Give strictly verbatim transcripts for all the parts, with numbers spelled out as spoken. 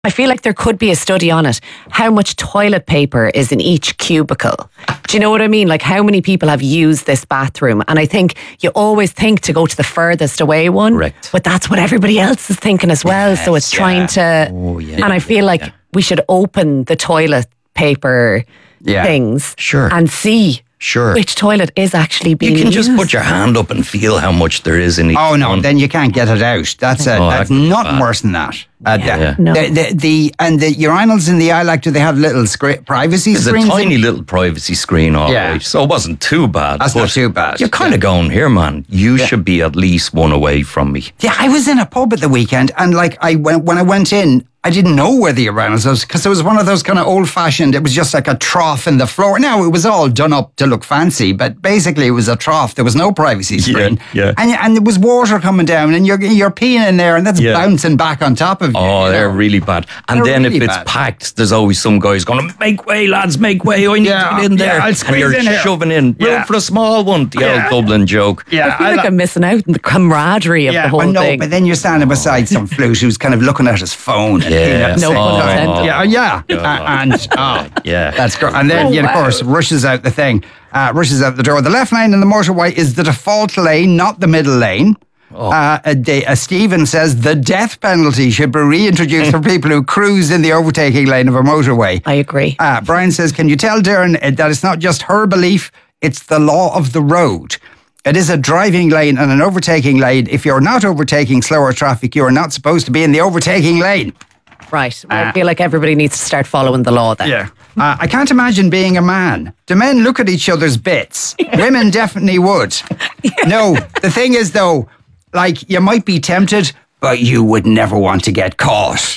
I feel like there could be a study on it. How much toilet paper is in each cubicle? Do you know what I mean? Like how many people have used this bathroom? And I think you always think to go to the furthest away one. Correct. But that's what everybody else is thinking as well. Yes, so it's yeah. trying to... Oh, yeah, and I feel like yeah. we should open the toilet paper Yeah. things Sure. and see Sure. which toilet is actually being You can just used. put your hand up and feel how much there is in each Oh no, one. then you can't get it out. That's a, Oh, that's that's nothing bad. worse than that. Uh, Yeah. the, Yeah. No. the, the, the and the urinals in the eye, like, do they have little scre- privacy There's a screens? tiny in- little privacy screen, all Yeah. right. So it wasn't too bad. That's but not too bad. You're kind of going, here, man, you should be at least one away from me. Yeah, I was in a pub at the weekend, and like I went when I went in, I didn't know where the urinals was because it was one of those kind of old fashioned. It was just like a trough in the floor. Now it was all done up to look fancy, but basically it was a trough. There was no privacy screen, yeah. and and there was water coming down, and you're you're peeing in there, and that's Yeah. bouncing back on top of you. Oh, you they're know? really bad. And They're then really if it's bad. packed, there's always some guys going, make way, lads, make way. I need Yeah, to get in yeah, there. I'll and squeeze you're in here. shoving in. Yeah. Room for a small one. The Yeah. old Dublin joke. Yeah, I feel I like li- I'm missing out on the camaraderie of Yeah, the whole I know, thing. but then you're standing beside some flute who's kind of looking at his phone. And Yeah. peeing at the No same pun time. intended. Yeah, yeah. Yeah. Uh, and oh, Yeah. that's great. And then, Oh, yeah, of wow. course, rushes out the thing, uh, rushes out the door. The left lane in the motorway is the default lane, not the middle lane. Oh. Uh, a, day, a Stephen says the death penalty should be reintroduced for people who cruise in the overtaking lane of a motorway. I agree. Uh, Brian says, can you tell Darren uh, that it's not just her belief, it's the law of the road. It is a driving lane and an overtaking lane. If you're not overtaking slower traffic, you are not supposed to be in the overtaking lane. Right. Well, I feel like everybody needs to start following the law then. Yeah. Uh, I can't imagine being a man. Do men look at each other's bits? Women definitely would. No, the thing is though, like, you might be tempted, but you would never want to get caught.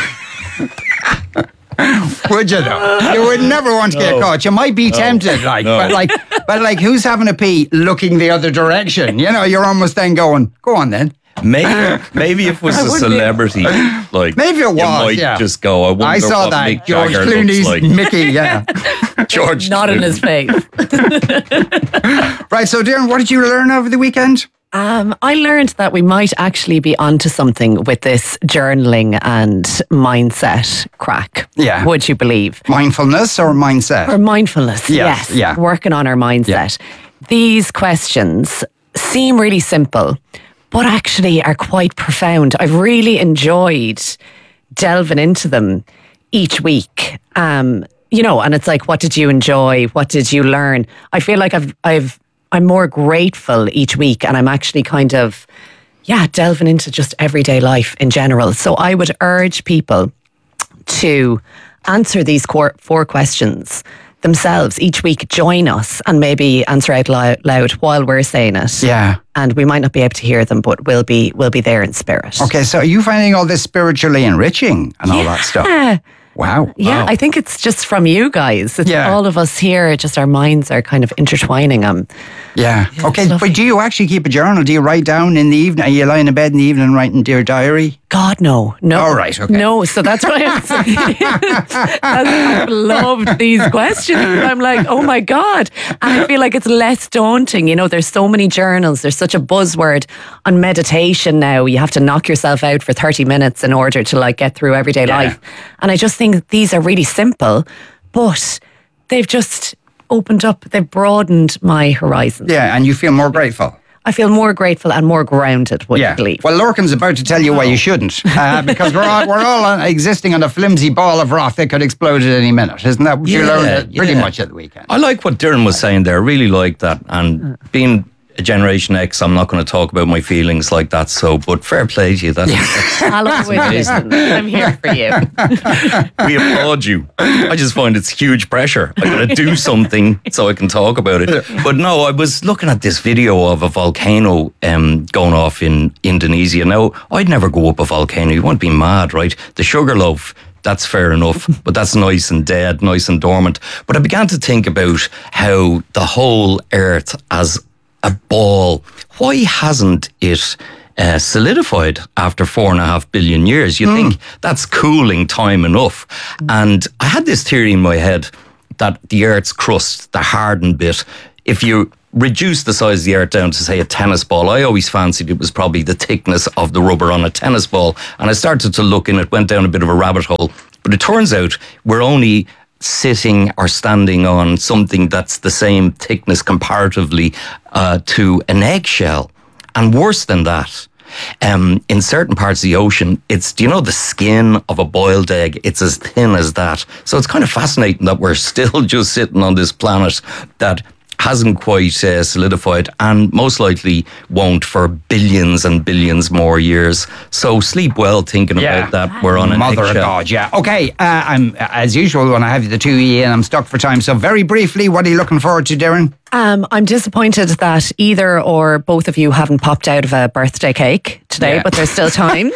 Would you though? You would never want to get caught. You might be tempted, like, No. but like, but like, who's having a pee looking the other direction? You know, you're almost then going, go on then. Maybe, maybe if it was a wouldn't it? celebrity, like Maybe it was, you might yeah. just go. I wonder I saw what that Mick George Jagger Clooney's looks like. Mickey, yeah. George, Not in his face. Right, so Darren, what did you learn over the weekend? Um, I learned that we might actually be onto something with this journaling and mindset crack. Yeah. Would you believe? Mindfulness or mindset? Or mindfulness. Yes, Yes. yeah. Working on our mindset. These questions seem really simple, but actually are quite profound. I've really enjoyed delving into them each week. Um, you know, and it's like, what did you enjoy? What did you learn? I feel like I've, I've, I'm more grateful each week, and I'm actually kind of, yeah, delving into just everyday life in general. So I would urge people to answer these core, four questions themselves each week. Join us and maybe answer out loud, loud while we're saying it. Yeah. And we might not be able to hear them, but we'll be we'll be there in spirit. Okay, so are you finding all this spiritually enriching and all that stuff? Yeah. Wow. Yeah, Wow. I think it's just from you guys. It's Yeah. all of us here, just our minds are kind of intertwining them. Yeah. Okay, it's lovely. but do you actually keep a journal? Do you write down in the evening? Are you lying in bed in the evening and writing to your diary? God, no. No. All right, okay. No, so that's why I'm saying I've loved these questions. I'm like, oh my God. And I feel like it's less daunting. You know, there's so many journals. There's such a buzzword on meditation now. You have to knock yourself out for thirty minutes in order to like get through everyday Yeah. life. And I just think these are really simple, but they've just opened up, they've broadened my horizons. Yeah, and you feel more grateful. I feel more grateful and more grounded, would Yeah. you believe? Well, Lorcan's about to tell you why you shouldn't, uh, because we're all, we're all on, existing on a flimsy ball of rock that could explode at any minute. Isn't that what you Yeah, learned at- pretty yeah. much at the weekend? I like what Darren was saying there. I really like that. And being a Generation X, I'm not going to talk about my feelings like that. So, but fair play to you. That's, Hello, Winston. I'm here for you. we applaud you. I just find it's huge pressure. I got to do something so I can talk about it. But no, I was looking at this video of a volcano um, going off in Indonesia. Now, I'd never go up a volcano. You won't be mad, right? The Sugarloaf. That's fair enough, but that's nice and dead, nice and dormant. But I began to think about how the whole Earth as a ball, why hasn't it uh, solidified after four and a half billion years? You think that's cooling time enough. And I had this theory in my head that the Earth's crust, the hardened bit, if you reduce the size of the earth down to, say, a tennis ball. I always fancied it was probably the thickness of the rubber on a tennis ball. And I started to look in it, went down a bit of a rabbit hole. But it turns out we're only sitting or standing on something that's the same thickness comparatively uh, to an eggshell. And worse than that, um, in certain parts of the ocean, it's, do you know, the skin of a boiled egg? It's as thin as that. So it's kind of fascinating that we're still just sitting on this planet that hasn't quite uh, solidified and most likely won't for billions and billions more years. So sleep well thinking Yeah. about that. We're on an Mother of eggshell. God, yeah. Okay, uh, I'm as usual when I have the two E and I'm stuck for time. So very briefly, what are you looking forward to, Darren? Um, I'm disappointed that either or both of you haven't popped out of a birthday cake today, Yeah. but there's still time.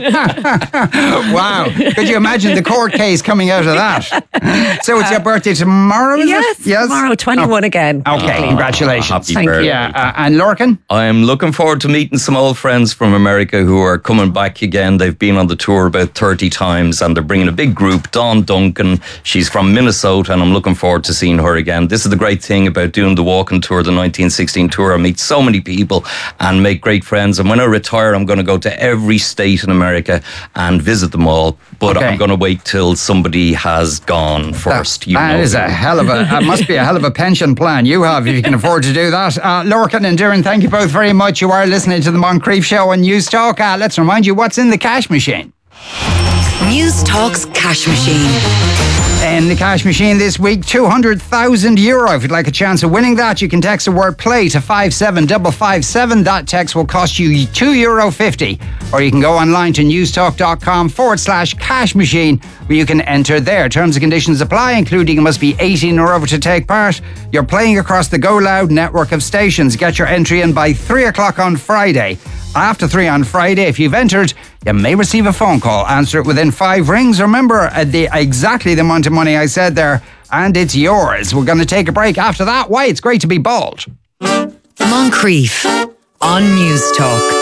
Wow. Could you imagine the court case coming out of that? So it's your birthday tomorrow, is yes, it? tomorrow, twenty-one again. Okay, congratulations. Happy Thank you. birthday. Yeah, uh, and Lorcan? I'm looking forward to meeting some old friends from America who are coming back again. They've been on the tour about thirty times and they're bringing a big group. Dawn Duncan, she's from Minnesota, and I'm looking forward to seeing her again. This is the great thing about doing the walking tour, the nineteen sixteen tour. I meet so many people and make great friends. And when I retire, I'm going to go to every state in America and visit them all. But Okay. I'm going to wait till somebody has gone first. You That know is who. a hell of a, that must be a hell of a pension plan you have if you can afford to do that. Uh, Lorcan and Darren, thank you both very much. You are listening to the Moncrief Show on News Talk. Uh, let's remind you what's in the cash machine. News Talk's cash machine. In the cash machine this week, two hundred thousand euro. If you'd like a chance of winning that, you can text the word play to five seven five five seven. That text will cost you two euro fifty. Or you can go online to newstalk.com forward slash cash machine, where you can enter there. Terms and conditions apply, including you must be eighteen or over to take part. You're playing across the Go Loud network of stations. Get your entry in by three o'clock on Friday. After three on Friday, if you've entered, you may receive a phone call. Answer it within five rings. Remember uh, the exactly the amount of money I said there, and it's yours. We're going to take a break after that. Why? It's great to be bald. Moncrief on News Talk.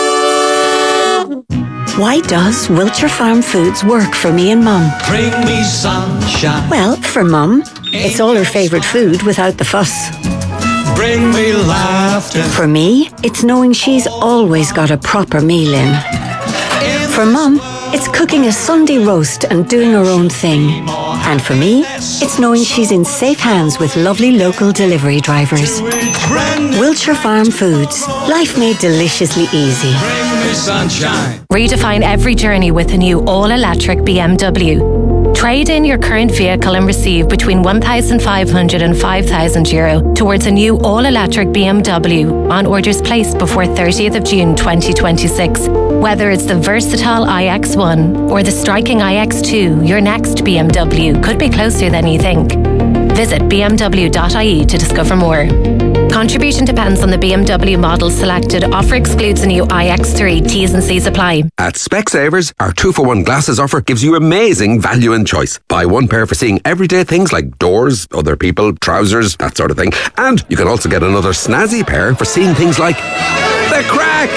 Why does Wiltshire Farm Foods work for me and Mum? Bring me sunshine. Well, for Mum, it's all her favourite food without the fuss. Bring me laughter. For me, it's knowing she's always got a proper meal in. For Mum, it's cooking a Sunday roast and doing her own thing. And for me, it's knowing she's in safe hands with lovely local delivery drivers. Wiltshire Farm Foods. Life made deliciously easy. Bring me sunshine. Redefine every journey with a new all-electric B M W. Trade in your current vehicle and receive between one thousand five hundred and five thousand euro towards a new all-electric B M W on orders placed before thirtieth of June twenty twenty-six. Whether it's the versatile i X one or the striking i X two, your next B M W could be closer than you think. Visit b m w dot i e to discover more. Contribution depends on the B M W model selected. Offer excludes the new i X three. T's and C's apply. At Specsavers, our two for one glasses offer gives you amazing value and choice. Buy one pair for seeing everyday things like doors, other people, trousers, that sort of thing. And you can also get another snazzy pair for seeing things like the crack.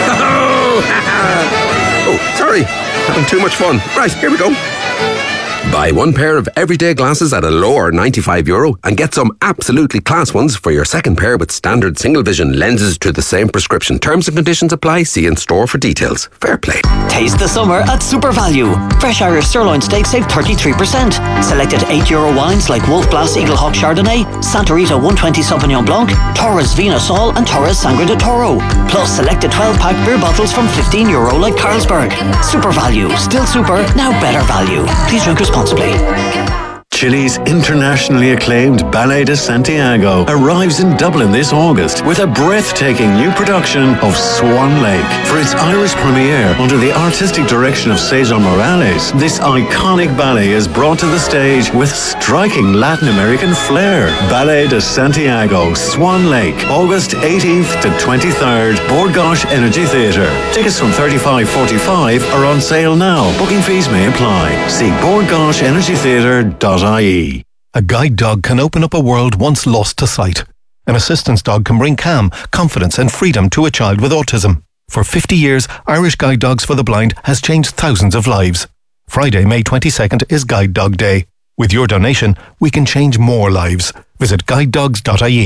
Oh, sorry. Having too much fun. Right, here we go. Buy one pair of everyday glasses at a lower ninety-five euro and get some absolutely class ones for your second pair with standard single vision lenses to the same prescription. Terms and conditions apply. See in store for details. Fair play. Taste the summer at Super Value. Fresh Irish sirloin steak save thirty-three percent. Selected eight euro wines like Wolf Blass Eagle Hawk Chardonnay, Santa Rita one twenty Sauvignon Blanc, Torres Vino Sol and Torres Sangre de Toro. Plus selected twelve pack beer bottles from fifteen euro like Carlsberg. Super Value. Still super, now better value. Please drink responsibly. Chile's internationally acclaimed Ballet de Santiago arrives in Dublin this August with a breathtaking new production of Swan Lake. For its Irish premiere under the artistic direction of Cesar Morales, this iconic ballet is brought to the stage with striking Latin American flair. Ballet de Santiago, Swan Lake, August eighteenth to twenty-third, Bord Gáis Energy Theatre. Tickets from thirty-five forty-five are on sale now. Booking fees may apply. See bord gáis energy theatre dot I E. A guide dog can open up a world once lost to sight. An assistance dog can bring calm, confidence and freedom to a child with autism. For fifty years, Irish Guide Dogs for the Blind has changed thousands of lives. Friday, May twenty-second is Guide Dog Day. With your donation, we can change more lives. Visit guide dogs dot I E.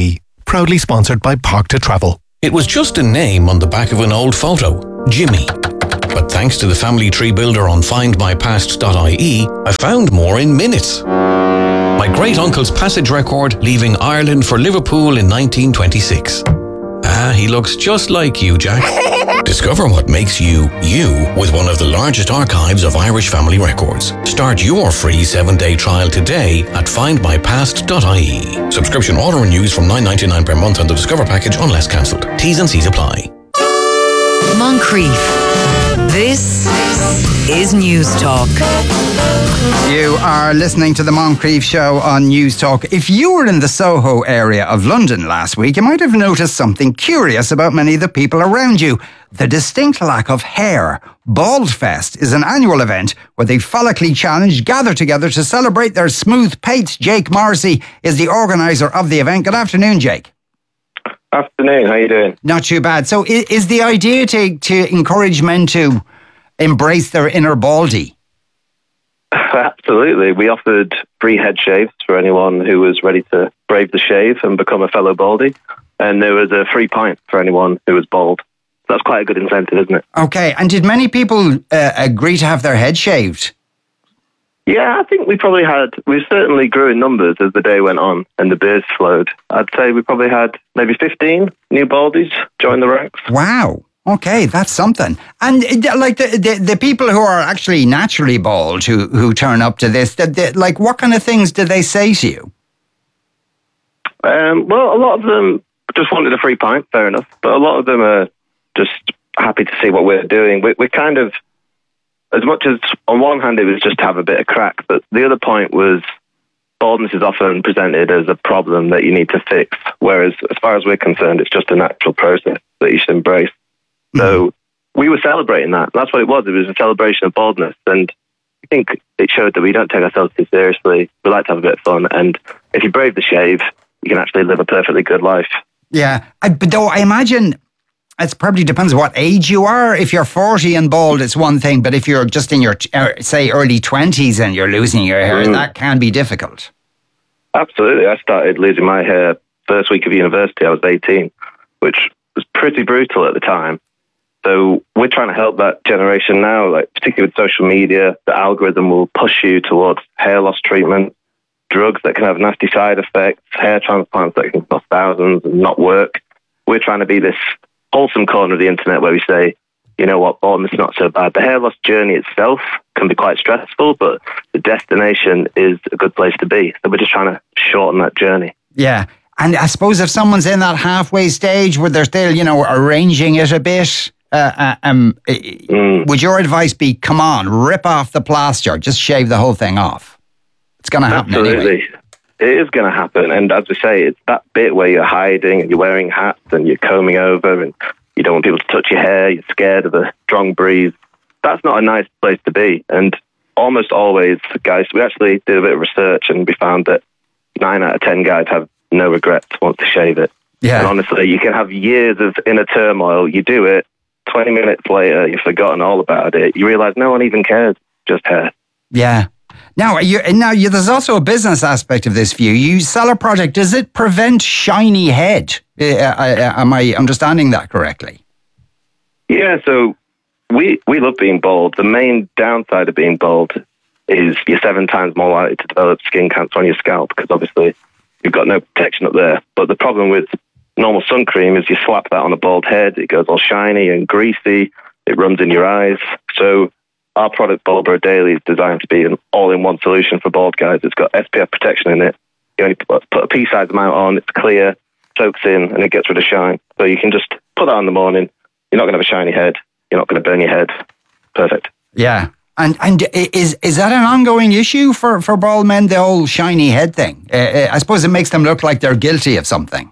proudly sponsored by Park to Travel. It was just a name on the back of an old photo, Jimmy. But thanks to the family tree builder on find my past dot I E, I found more in minutes. My great-uncle's passage record leaving Ireland for Liverpool in nineteen twenty-six. Ah, he looks just like you, Jack. Discover what makes you, you, with one of the largest archives of Irish family records. Start your free seven-day trial today at find my past dot I E. Subscription auto-renews from nine ninety-nine per month on the Discover package unless cancelled. T's and C's apply. Moncrief. This is News Talk. You are listening to the Moncrief Show on News Talk. If you were in the Soho area of London last week, you might have noticed something curious about many of the people around you. The distinct lack of hair. Bald Fest is an annual event where the follically challenged gather together to celebrate their smooth pates. Jake Morrissey is the organiser of the event. Good afternoon, Jake. Afternoon, how you doing? Not too bad. So is, is the idea to, to encourage men to embrace their inner baldy? Absolutely. We offered free head shaves for anyone who was ready to brave the shave and become a fellow baldy. And there was a free pint for anyone who was bald. That's quite a good incentive, isn't it? Okay. And did many people uh, agree to have their head shaved? Yeah, I think we probably had, we certainly grew in numbers as the day went on and the beers flowed. I'd say we probably had maybe fifteen new baldies join the ranks. Wow. Okay, that's something. And uh, like the, the the people who are actually naturally bald who, who turn up to this, the, the, like what kind of things do they say to you? Um, well, a lot of them just wanted a free pint, fair enough. But a lot of them are just happy to see what we're doing. We, we're kind of, as much as on one hand it was just to have a bit of crack, but the other point was baldness is often presented as a problem that you need to fix, whereas as far as we're concerned, it's just a natural process that you should embrace. Mm-hmm. So we were celebrating that. That's what it was. It was a celebration of baldness, and I think it showed that we don't take ourselves too seriously. We like to have a bit of fun, and if you brave the shave, you can actually live a perfectly good life. Yeah, I, but though I imagine it probably depends what age you are. If you're forty and bald, it's one thing. But if you're just in your, uh, say, early twenties and you're losing your hair, mm. that can be difficult. Absolutely. I started losing my hair first week of university. I was eighteen, which was pretty brutal at the time. So we're trying to help that generation now, like particularly with social media. The algorithm will push you towards hair loss treatment, drugs that can have nasty side effects, hair transplants that can cost thousands and not work. We're trying to be this wholesome corner of the internet where we say, you know what, baldness is not so bad. The hair loss journey itself can be quite stressful, but the destination is a good place to be. So we're just trying to shorten that journey. Yeah. And I suppose if someone's in that halfway stage where they're still, you know, arranging it a bit, uh, uh, um, mm. would your advice be, come on, rip off the plaster, just shave the whole thing off? It's going to happen Absolutely. Anyway. It is going to happen. And as we say, it's that bit where you're hiding and you're wearing hats and you're combing over and you don't want people to touch your hair. You're scared of the strong breeze. That's not a nice place to be. And almost always, guys, we actually did a bit of research and we found that nine out of ten guys have no regrets once they shave it. Yeah. And honestly, you can have years of inner turmoil. You do it, twenty minutes later, you've forgotten all about it. You realize no one even cares, just hair. Yeah. Now, you, now you, there's also a business aspect of this view. You sell a product. Does it prevent shiny head? Uh, uh, am I understanding that correctly? Yeah, so we we love being bald. The main downside of being bald is you're seven times more likely to develop skin cancer on your scalp because obviously you've got no protection up there. But the problem with normal sun cream is you slap that on a bald head, it goes all shiny and greasy, it runs in your eyes. So our product, Baldborough Daily, is designed to be an all-in-one solution for bald guys. It's got S P F protection in it. You only put, put a pea-sized amount on, it's clear, soaks in, and it gets rid of shine. So you can just put that on in the morning. You're not going to have a shiny head. You're not going to burn your head. Perfect. Yeah. And and is is that an ongoing issue for, for bald men, the whole shiny head thing? Uh, I suppose it makes them look like they're guilty of something.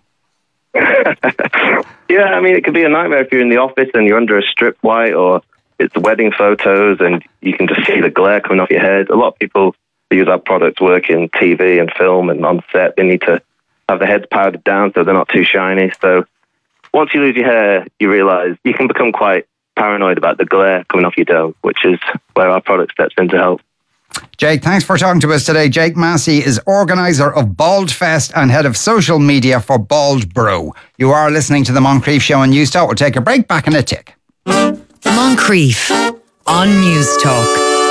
Yeah, I mean, it could be a nightmare if you're in the office and you're under a strip white or it's wedding photos and you can just see the glare coming off your head. A lot of people who use our products work in T V and film and on set. They need to have their heads powdered down so they're not too shiny. So once you lose your hair, you realise you can become quite paranoid about the glare coming off your dome, which is where our product steps in to help. Jake, thanks for talking to us today. Jake Massey is organiser of Bald Fest and head of social media for Bald Brew. You are listening to the Moncrief Show on News Talk. We'll take a break, back in a tick. Moncrief on News Talk.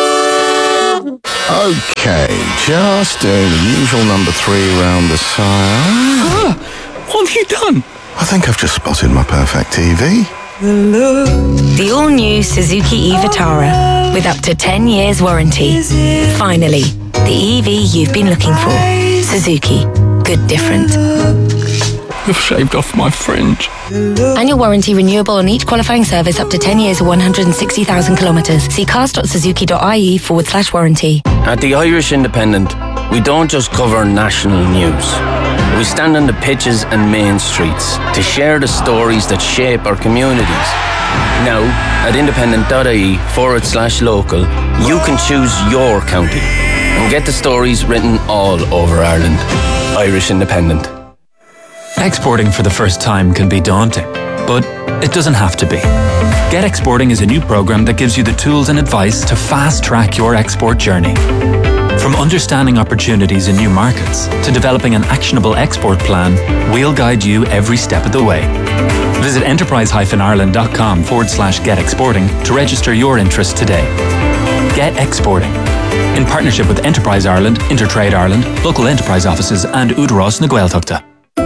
Okay, just doing the usual number three round the side. Ah, what have you done? I think I've just spotted my perfect T V. The all-new Suzuki e-Vitara with up to ten years warranty. Finally, the E V you've been looking for. Suzuki. Good different. You've shaved off my fringe. Annual warranty renewable on each qualifying service up to ten years or one hundred sixty thousand kilometres. See cars.suzuki.ie forward slash warranty. At the Irish Independent, we don't just cover national news. We stand on the pitches and main streets to share the stories that shape our communities. Now, at independent.ie forward slash local, you can choose your county and get the stories written all over Ireland. Irish Independent. Exporting for the first time can be daunting, but it doesn't have to be. Get Exporting is a new program that gives you the tools and advice to fast-track your export journey. From understanding opportunities in new markets to developing an actionable export plan, we'll guide you every step of the way. Visit enterprise-ireland.com forward slash get exporting to register your interest today. Get Exporting. In partnership with Enterprise Ireland, Intertrade Ireland, local enterprise offices and Údarás na Gaeltachta.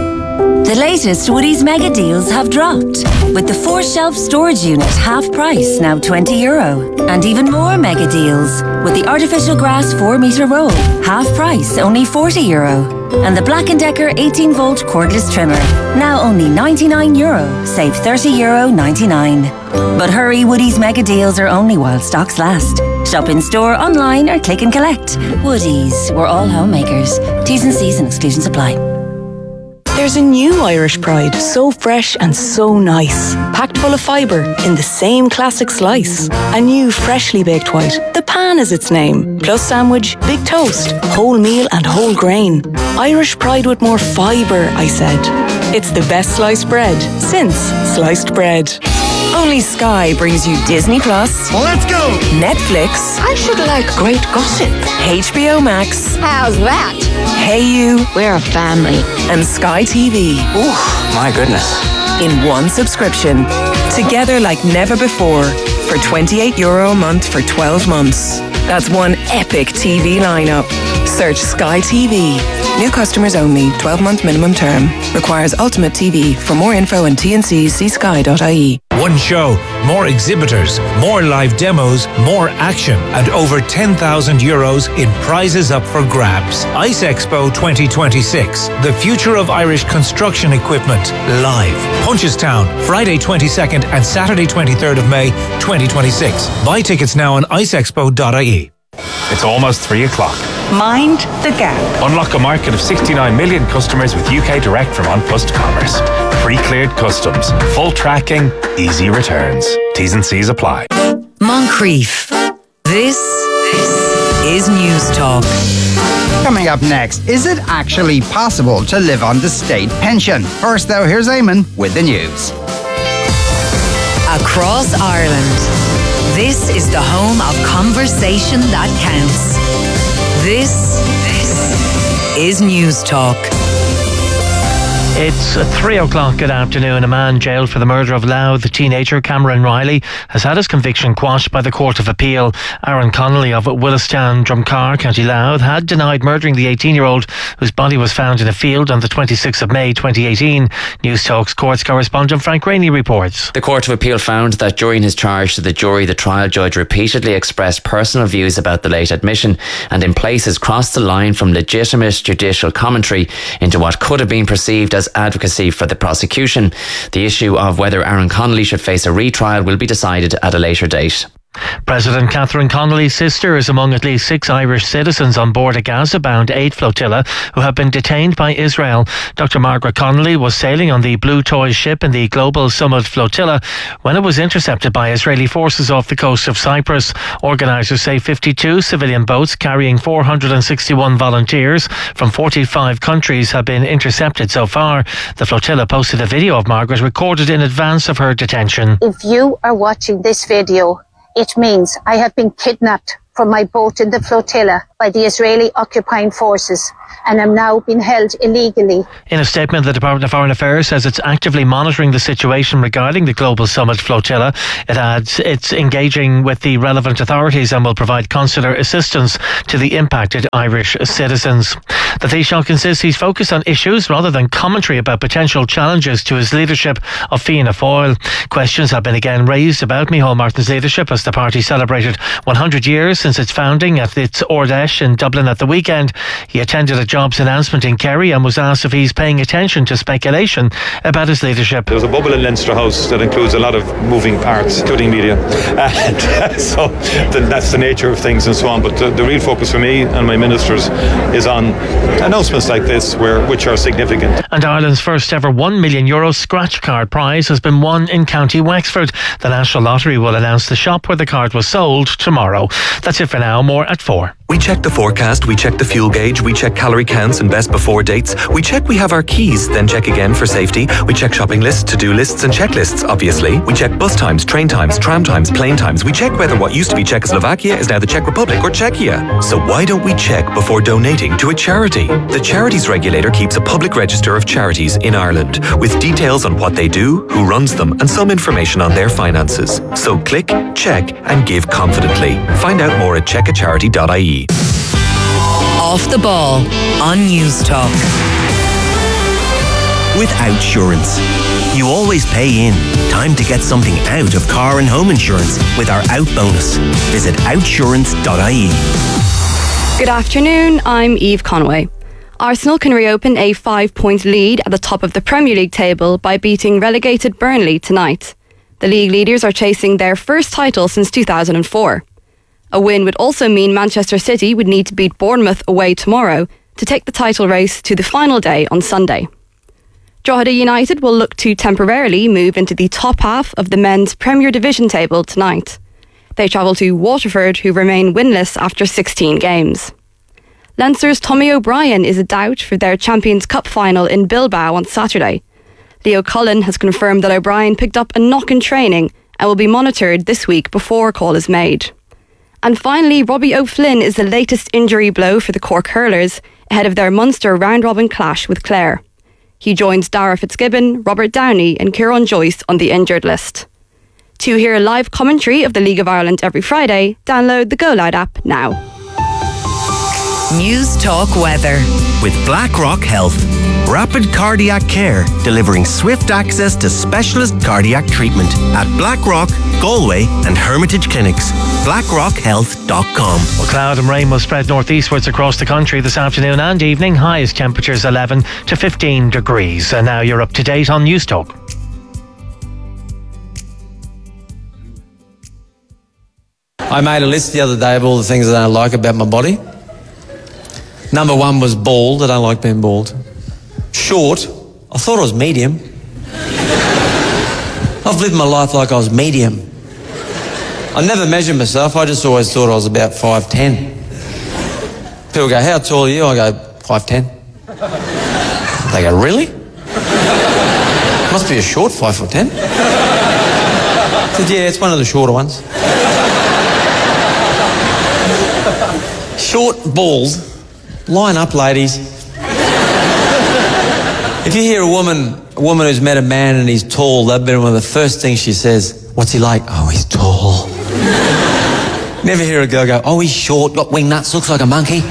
The latest Woodies mega deals have dropped. With the four shelf storage unit half price, now twenty euro. And even more mega deals. With the artificial grass four metre roll, half price, only forty euro. And the Black and Decker eighteen volt cordless trimmer, now only ninety-nine euro, save thirty euro ninety-nine. But hurry, Woodies mega deals are only while stocks last. Shop in store, online or click and collect. Woodies, we're all homemakers. T's and C's and exclusions apply. There's a new Irish Pride, so fresh and so nice. Packed full of fibre in the same classic slice. A new freshly baked white, the pan is its name. Plus sandwich, big toast, whole meal and whole grain. Irish Pride with more fibre, I said. It's the best sliced bread since sliced bread. Only Sky brings you Disney Plus. Let's go! Netflix. I should like great gossip. H B O Max. How's that? Hey You. We're a family. And Sky T V. Ooh, my goodness. In one subscription. Together like never before. For twenty-eight euro a month for twelve months. That's one epic T V lineup. Search Sky T V. New customers only. twelve month minimum term. Requires Ultimate T V. For more info and T N Cs, see sky dot I E. One show, more exhibitors, more live demos, more action, and over ten thousand euros in prizes up for grabs. Ice Expo twenty twenty-six, the future of Irish construction equipment, live. Punchestown, Friday twenty-second and Saturday twenty-third of May twenty twenty-six. Buy tickets now on ice expo dot I E. It's almost three o'clock. Mind the gap. Unlock a market of sixty-nine million customers with U K Direct from On Plus Commerce. Pre-cleared customs, full tracking, easy returns. T's and C's apply. Moncrief. This is News Talk. Coming up next, is it actually possible to live on the state pension? First though, here's Eamon with the news. Across Ireland, this is the home of conversation that counts. This, this is News Talk. It's three o'clock. Good afternoon. A man jailed for the murder of Louth teenager Cameron Riley has had his conviction quashed by the Court of Appeal. Aaron Connolly of Willistown, Drumcar, County Louth, had denied murdering the eighteen-year-old whose body was found in a field on the twenty-sixth of May twenty eighteen. News Talk's courts correspondent Frank Rainey reports. The Court of Appeal found that during his charge to the jury, the trial judge repeatedly expressed personal views about the late admission and in places crossed the line from legitimate judicial commentary into what could have been perceived as advocacy for the prosecution. The issue of whether Aaron Connolly should face a retrial will be decided at a later date. President Catherine Connolly's sister is among at least six Irish citizens on board a Gaza-bound aid flotilla who have been detained by Israel. Doctor Margaret Connolly was sailing on the Blue Toy ship in the Global Summit flotilla when it was intercepted by Israeli forces off the coast of Cyprus. Organisers say fifty-two civilian boats carrying four hundred sixty-one volunteers from forty-five countries have been intercepted so far. The flotilla posted a video of Margaret recorded in advance of her detention. If you are watching this video, it means I have been kidnapped from my boat in the flotilla by the Israeli occupying forces, and am now being held illegally. In a statement, the Department of Foreign Affairs says it's actively monitoring the situation regarding the Global Summit flotilla. It adds it's engaging with the relevant authorities and will provide consular assistance to the impacted Irish citizens. The Taoiseach insists he's focused on issues rather than commentary about potential challenges to his leadership of Fianna Fáil. Questions have been again raised about Micheál Martin's leadership as the party celebrated one hundred years since its founding at its Ordesh in Dublin at the weekend. He attended a jobs announcement in Kerry and was asked if he's paying attention to speculation about his leadership. There's a bubble in Leinster House that includes a lot of moving parts, including media. And so that's the nature of things and so on. But the, the real focus for me and my ministers is on announcements like this, where which are significant. And Ireland's first ever one million euro scratch card prize has been won in County Wexford. The National Lottery will announce the shop where the card was sold tomorrow. That's it for now. More at four. We check the forecast, we check the fuel gauge, we check calorie counts and best before dates. We check we have our keys, then check again for safety. We check shopping lists, to-do lists and checklists, obviously. We check bus times, train times, tram times, plane times. We check whether what used to be Czechoslovakia is now the Czech Republic or Czechia. So why don't we check before donating to a charity? The Charities Regulator keeps a public register of charities in Ireland with details on what they do, who runs them and some information on their finances. So click, check and give confidently. Find out more at check a charity dot I E. Off the Ball on News Talk. With Outsurance, you always pay in. Time to get something out of car and home insurance with our Out bonus. Visit outsurance dot I E. Good afternoon, I'm Eve Conway. Arsenal can reopen a five-point lead at the top of the Premier League table by beating relegated Burnley tonight. The league leaders are chasing their first title since two thousand four. A win would also mean Manchester City would need to beat Bournemouth away tomorrow to take the title race to the final day on Sunday. Drogheda United will look to temporarily move into the top half of the men's Premier Division table tonight. They travel to Waterford, who remain winless after sixteen games. Leinster's Tommy O'Brien is a doubt for their Champions Cup final in Bilbao on Saturday. Leo Cullen has confirmed that O'Brien picked up a knock in training and will be monitored this week before a call is made. And finally, Robbie O'Flynn is the latest injury blow for the Cork hurlers ahead of their Munster round-robin clash with Clare. He joins Dara Fitzgibbon, Robert Downey and Kieran Joyce on the injured list. To hear live commentary of the League of Ireland every Friday, download the Go Loud app now. News Talk weather. With BlackRock Health. Rapid cardiac care, delivering swift access to specialist cardiac treatment at Blackrock, Galway and Hermitage Clinics. blackrock health dot com. Well, cloud and rain will spread northeastwards across the country this afternoon and evening. Highest temperatures eleven to fifteen degrees. And now you're up to date on News Talk. I made a list the other day of all the things that I don't like about my body. Number one was bald. I don't like being bald. Short. I thought I was medium. I've lived my life like I was medium. I never measured myself. I just always thought I was about five ten. People go, how tall are you? I go, five ten. They go, really? Must be a short five foot ten. I said, yeah, it's one of the shorter ones. Short, bald. Line up, ladies. If you hear a woman, a woman who's met a man and he's tall, that'd be one of the first things she says. What's he like? Oh, he's tall. Never hear a girl go, oh, he's short, got wing nuts, looks like a monkey.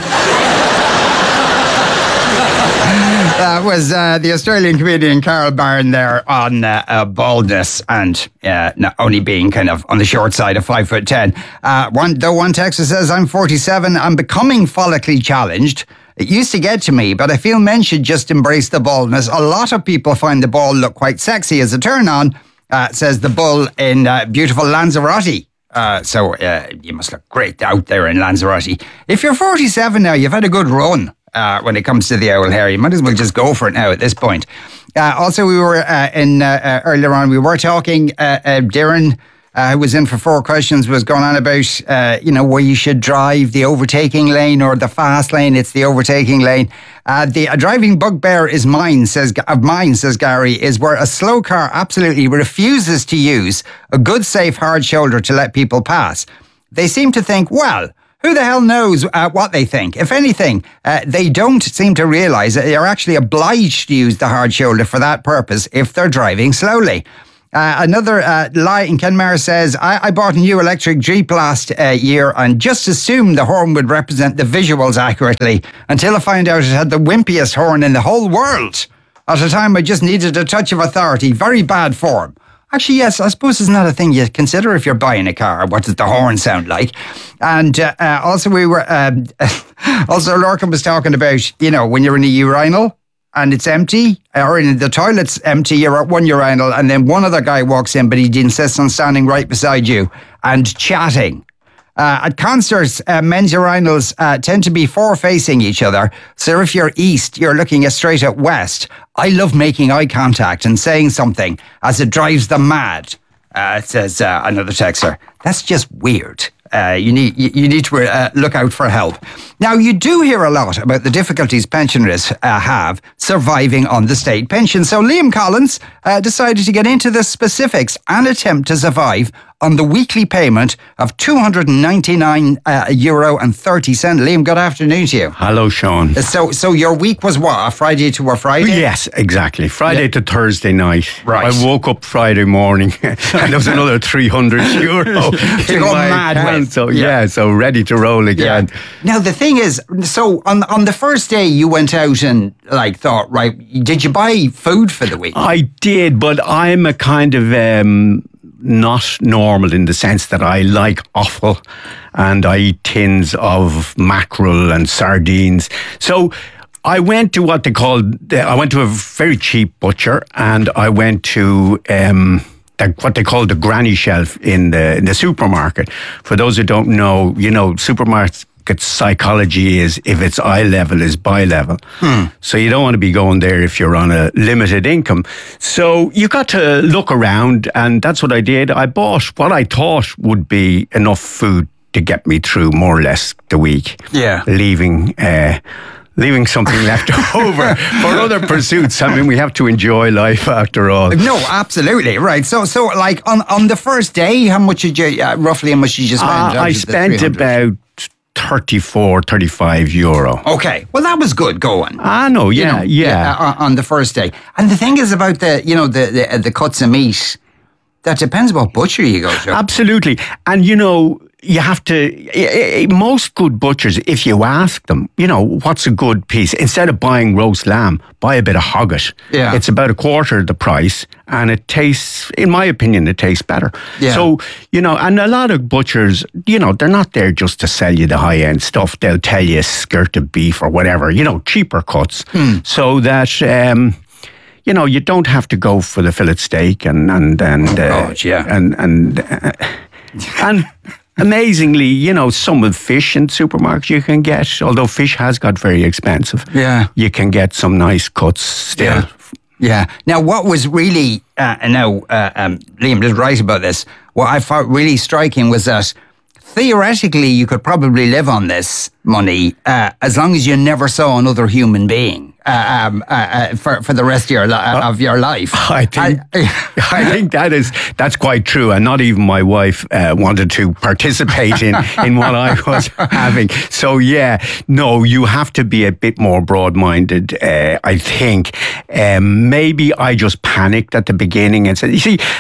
That was uh, the Australian comedian Carol Byrne there on uh, uh, baldness and uh, not only being kind of on the short side of five foot ten. Uh, one, though one texter says, I'm forty-seven, I'm becoming follically challenged. It used to get to me, but I feel men should just embrace the baldness. A lot of people find the bald look quite sexy as a turn on, uh, says the bull in uh, beautiful Lanzarote. Uh, so uh, you must look great out there in Lanzarote. If you're forty-seven now, you've had a good run. Uh, when it comes to the owl hair, you might as well just go for it now at this point. Uh, also, we were uh, in uh, uh, earlier on. We were talking. Uh, uh, Darren, uh, who was in for four questions, was going on about uh, you know where you should drive, the overtaking lane or the fast lane. It's the overtaking lane. Uh, the a driving bugbear is mine. Says of mine says Gary is where a slow car absolutely refuses to use a good, safe, hard shoulder to let people pass. They seem to think, well, who the hell knows uh, what they think? If anything, uh, they don't seem to realise that they're actually obliged to use the hard shoulder for that purpose if they're driving slowly. Uh, another uh, lie in Kenmare says, I, I bought a new electric Jeep last uh, year and just assumed the horn would represent the visuals accurately until I found out it had the wimpiest horn in the whole world. At the time, I just needed a touch of authority. Very bad form. Actually, yes, I suppose it's not a thing you consider if you're buying a car. What does the horn sound like? And uh, uh, also, we were um, also Lorcan was talking about, you know, when you're in a urinal and it's empty, or in the toilet's empty, you're at one urinal, and then one other guy walks in, but he insists on standing right beside you and chatting. Uh, at concerts, uh, men's urinals uh, tend to be four-facing each other. So if you're east, you're looking at straight at west. I love making eye contact and saying something as it drives them mad, uh, says uh, another texter. That's just weird. Uh, you need you, you need to uh, look out for help. Now, you do hear a lot about the difficulties pensioners uh, have surviving on the state pension. So Liam Collins uh, decided to get into the specifics and attempt to survive on the weekly payment of two hundred ninety-nine uh, euro and thirty cent. Liam, good afternoon to you. Hello, Sean. So, so your week was what? A Friday to a Friday? Yes, exactly. Friday yeah. to Thursday night. Right. I woke up Friday morning and there was another three hundred euro to in go my mad account. with. So yeah. yeah, so ready to roll again. Yeah. Now the thing is, so on on the first day you went out and like thought, right? Did you buy food for the week? I did, but I'm a kind of. Um, not normal in the sense that I like offal and I eat tins of mackerel and sardines. So I went to what they call, I went to a very cheap butcher and I went to um, the, what they call the granny shelf in the, in the supermarket. For those who don't know, you know, supermarkets, psychology is if it's eye level is buy level. Hmm. So you don't want to be going there if you're on a limited income. So you got to look around, and that's what I did. I bought what I thought would be enough food to get me through more or less the week. Yeah. Leaving uh, leaving something left over for other pursuits. I mean, we have to enjoy life after all. No, absolutely. Right. So, so like on, on the first day, how much did you, uh, roughly how much did you spend? Uh, I spent about thirty-four, thirty-five euro. Okay. Well, that was good going. I know, yeah, you know, yeah. yeah on the first day. And the thing is about the, you know, the, the, the cuts of meat, that depends what butcher you go to. Absolutely. And, you know, you have to, most good butchers, if you ask them, you know, what's a good piece? Instead of buying roast lamb, buy a bit of hogget. Yeah. It's about a quarter of the price and it tastes, in my opinion, it tastes better. Yeah. So, you know, and a lot of butchers, you know, they're not there just to sell you the high-end stuff. They'll tell you skirt of beef or whatever, you know, cheaper cuts. Hmm. So that... Um, you know, you don't have to go for the fillet steak and and and uh, oh, yeah. and and uh, and amazingly, you know, some of the fish in supermarkets you can get. Although fish has got very expensive, yeah, you can get some nice cuts still. Yeah. Yeah. Now, what was really uh, now uh, um, Liam is right about this. What I found really striking was that theoretically you could probably live on this money uh, as long as you never saw another human being. Uh, um, uh, uh, for for the rest of your li- uh, of your life, I think I, I think that is that's quite true, and not even my wife uh, wanted to participate in, in what I was having. So yeah, no, you have to be a bit more broad-minded. Uh, I think um, maybe I just panicked at the beginning and said, "You see,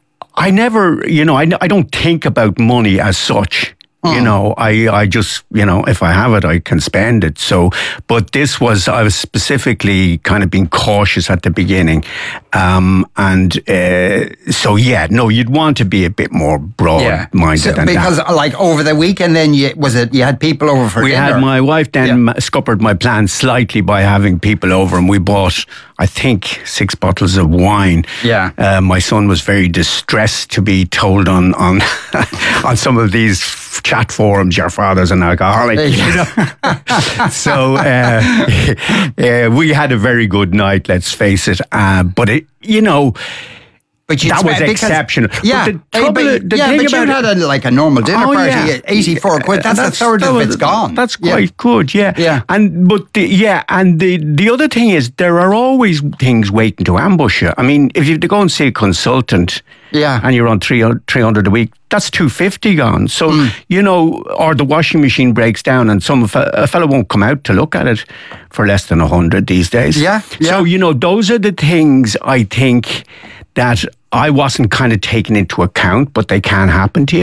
I never, you know, I I don't think about money as such." Mm. You know, I, I just, you know, if I have it, I can spend it. So, but this was, I was specifically kind of being cautious at the beginning. Um, and uh, so, yeah, no, you'd want to be a bit more broad-minded yeah. so, than because, that. Because, like, over the weekend, then, you, was it, you had people over for we dinner? We had, my wife then yeah. scuppered my plans slightly by having people over, and we bought, I think, six bottles of wine. Yeah. Uh, my son was very distressed to be told on, on, on some of these chat forums, your father's an alcoholic. You know? So uh, uh, we had a very good night, let's face it. Uh, but, it, you know, But you'd that was spend- because- exceptional. Yeah, But the eh, trouble, but, the yeah, thing but about you had a, like a normal dinner Oh, party yeah. at eighty-four quid. That's, a third that of was- it's gone. That's Yeah. quite good, yeah. Yeah. And but the, yeah, and the the other thing is there are always things waiting to ambush you. I mean, if you have to go and see a consultant, yeah, and you're on three hundred a week, that's two fifty gone. So Mm. you know, or the washing machine breaks down, and some fe- a fellow won't come out to look at it for less than a hundred these days. Yeah, yeah. So you know, those are the things I think that I wasn't kind of taken into account, but they can happen to you.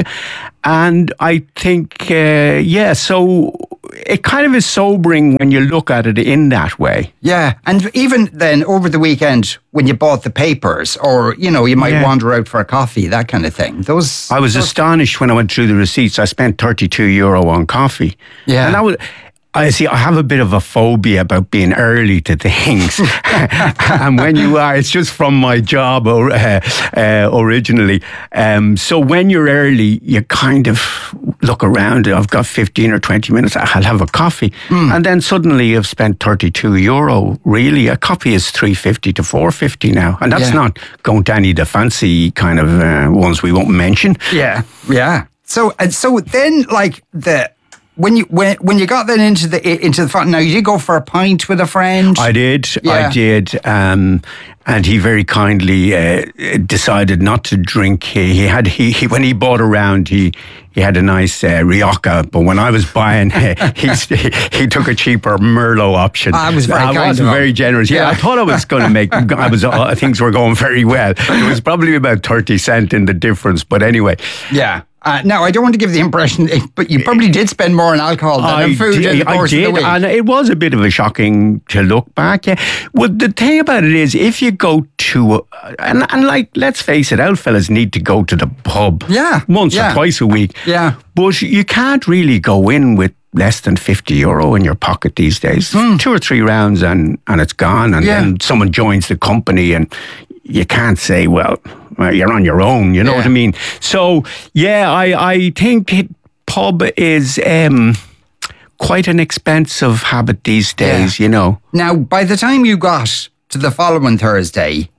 And I think, uh, yeah, so it kind of is sobering when you look at it in that way. Yeah, and even then over the weekend when you bought the papers, or you know, you might Yeah. wander out for a coffee, that kind of thing. Those I was those- astonished when I went through the receipts. I spent thirty-two euro on coffee. Yeah. And that was, I see, I have a bit of a phobia about being early to things. And when you are, it's just from my job or, uh, uh, originally. Um, so when you're early, you kind of look around. I've got fifteen or twenty minutes. I'll have a coffee. Hmm. And then suddenly you've spent thirty-two euro. Really, a coffee is three fifty to four fifty now. And that's Yeah. not going to any of the fancy kind of uh, ones we won't mention. Yeah, yeah. So and so then, like the when you when when you got then into the into the fun. Now you did go for a pint with a friend. I did, Yeah. I did, um, and he very kindly uh, decided not to drink. He, he had he, he when he bought a round, he he had a nice uh, Rioja, but when I was buying, uh, he, he he took a cheaper Merlot option. I was very I kind was of him. very generous. Yeah, Yeah. I thought I was going to make. I was uh, things were going very well. It was probably about thirty cent in the difference, but anyway. Yeah. Uh, now, I don't want to give the impression, but you probably did spend more on alcohol than on food in the I course did, of the week. and it was a bit of a shocking to look back. Yeah. Well, the thing about it is, if you go to, uh, and, and like, let's face it, old fellas need to go to the pub Yeah, once yeah. or twice a week. Yeah. But you can't really go in with less than fifty euro in your pocket these days. Two or three rounds and, and it's gone. And Hmm. Yeah. then someone joins the company and you can't say, well, well, you're on your own, you know Yeah. what I mean? So, yeah, I, I think it, pub is um, quite an expensive habit these days, you know. Now, by the time you got to the following Thursday,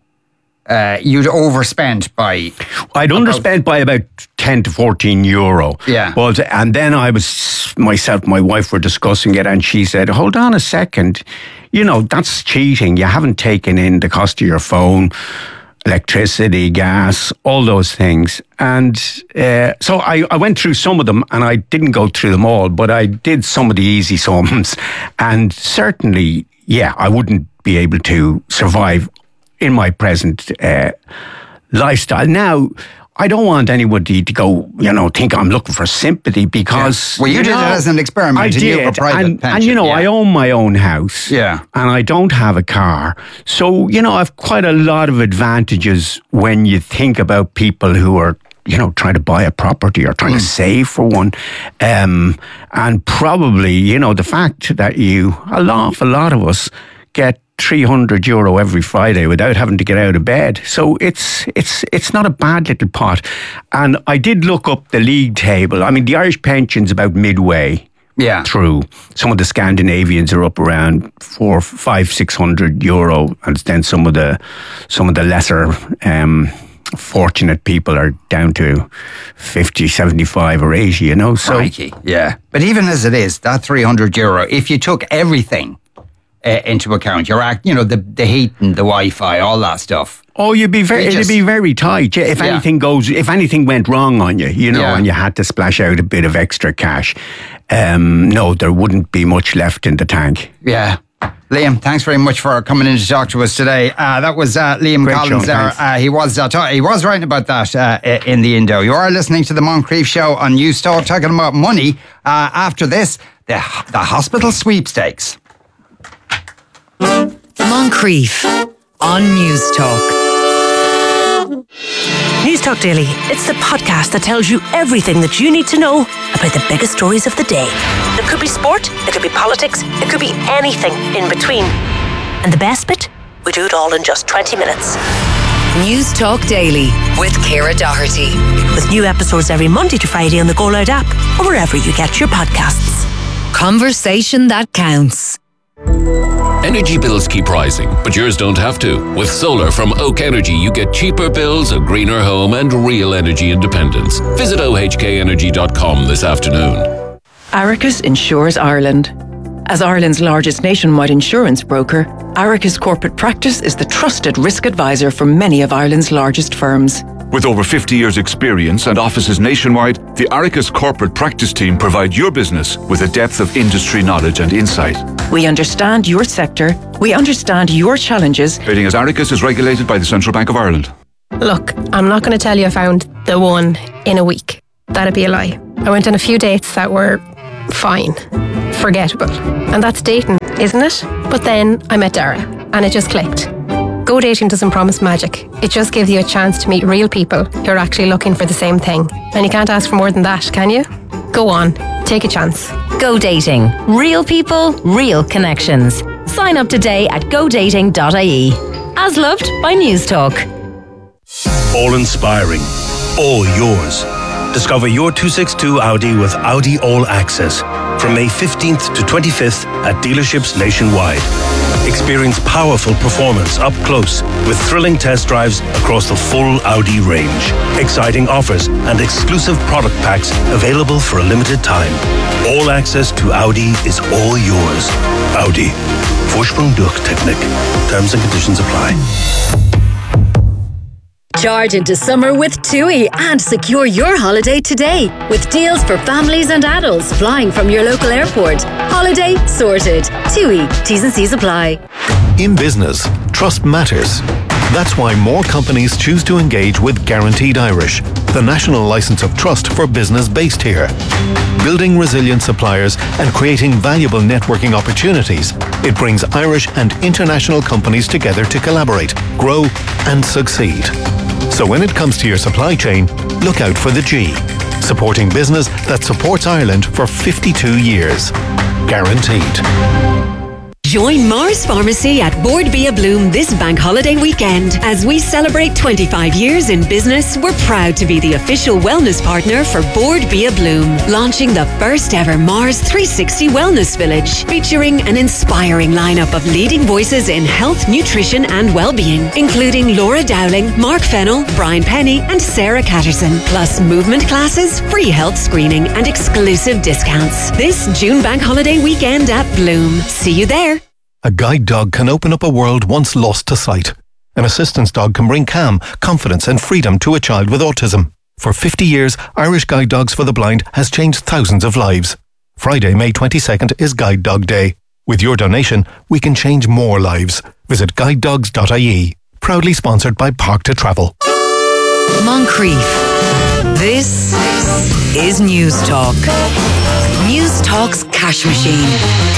uh, you'd overspent by. I'd underspent by about ten to fourteen euro. Yeah. But, and then I was, myself and my wife were discussing it, and she said, hold on a second, you know, that's cheating. You haven't taken in the cost of your phone, electricity, gas, all those things. And uh, so I, I went through some of them, and I didn't go through them all, but I did some of the easy sums. And certainly, yeah, I wouldn't be able to survive in my present uh, lifestyle. Now, I don't want anybody to go, you know, think I'm looking for sympathy because... Yeah. Well, you did know, it as an experiment. I and did. You have a private and, pension. and, you know, yeah. I own my own house. Yeah. And I don't have a car. So, you know, I've quite a lot of advantages when you think about people who are, you know, trying to buy a property or trying mm. to save for one. Um, and probably, you know, the fact that you, an awful lot of us, get three hundred euro every Friday without having to get out of bed. So it's it's it's not a bad little pot. And I did look up the league table. I mean, the Irish pension's about midway yeah. through. Some of the Scandinavians are up around four, five, six hundred euro, and then some of the some of the lesser um, fortunate people are down to fifty, seventy-five or eighty, you know. So Crikey. Yeah. But even as it is, that three hundred euro, if you took everything Uh, into account, your act, you know, the the heat and the Wi-Fi, all that stuff. Oh, you'd be very, You it'd just- be very tight. Yeah, if Yeah. anything goes, if anything went wrong on you, you know, Yeah. and you had to splash out a bit of extra cash, um, no, there wouldn't be much left in the tank. Yeah. Liam, thanks very much for coming in to talk to us today. Uh, that was uh, Liam Great Collins show, there. thanks. Uh, he was uh, ta- he was writing about that uh, i- in the Indo. You are listening to the Moncrief Show on News Talk, talking about money. Uh, after this, the the hospital sweepstakes. Moncrief on News Talk. News Talk Daily. It's the podcast that tells you everything that you need to know about the biggest stories of the day. It could be sport, it could be politics, it could be anything in between. And the best bit? We do it all in just twenty minutes. News Talk Daily with Ciara Doherty. With new episodes every Monday to Friday on the Go Loud app or wherever you get your podcasts. Conversation that counts. Energy bills keep rising, but yours don't have to. With solar from Oak Energy, you get cheaper bills, a greener home, and real energy independence. Visit O H K energy dot com this afternoon. Aricus Insures Ireland. As Ireland's largest nationwide insurance broker, Aricus Corporate Practice is the trusted risk advisor for many of Ireland's largest firms. With over fifty years' experience and offices nationwide, the Aricus Corporate Practice team provide your business with a depth of industry knowledge and insight. We understand your sector, we understand your challenges. Rating as Aricus is regulated by the Central Bank of Ireland. Look, I'm not going to tell you I found the one in a week. That'd be a lie. I went on a few dates that were fine, forgettable. And that's dating, isn't it? But then I met Dara, and it just clicked. Go dating doesn't promise magic. It just gives you a chance to meet real people who are actually looking for the same thing. And you can't ask for more than that, can you? Go on, take a chance. Go dating. Real people, real connections. Sign up today at go dating dot I E. As loved by News Talk. All inspiring. All yours. Discover your two sixty-two Audi with Audi All Access from May fifteenth to twenty-fifth at dealerships nationwide. Experience powerful performance up close with thrilling test drives across the full Audi range. Exciting offers and exclusive product packs available for a limited time. All access to Audi is all yours. Audi. Vorsprung durch Technik. Terms and conditions apply. Charge into summer with TUI and secure your holiday today with deals for families and adults flying from your local airport. Holiday sorted. TUI. T's and C's apply. In business, trust matters. That's why more companies choose to engage with Guaranteed Irish, the national license of trust for business based here. Building resilient suppliers and creating valuable networking opportunities, it brings Irish and international companies together to collaborate, grow and succeed. So when it comes to your supply chain, look out for the G, supporting business that supports Ireland for fifty-two years. Guaranteed. Join Mars Pharmacy at Board Bia Bloom this bank holiday weekend. As we celebrate twenty-five years in business, we're proud to be the official wellness partner for Board Bia Bloom, launching the first ever Mars three sixty Wellness Village, featuring an inspiring lineup of leading voices in health, nutrition and well-being, including Laura Dowling, Mark Fennell, Brian Penny and Sarah Catterson, plus movement classes, free health screening and exclusive discounts. This June bank holiday weekend at Bloom. See you there. A guide dog can open up a world once lost to sight. An assistance dog can bring calm, confidence and freedom to a child with autism. For fifty years, Irish Guide Dogs for the Blind has changed thousands of lives. Friday, May twenty-second is Guide Dog Day. With your donation, we can change more lives. Visit guide dogs dot I E. Proudly sponsored by Park to Travel. Moncrief. This is News Talk. News Talk's Cash Machine.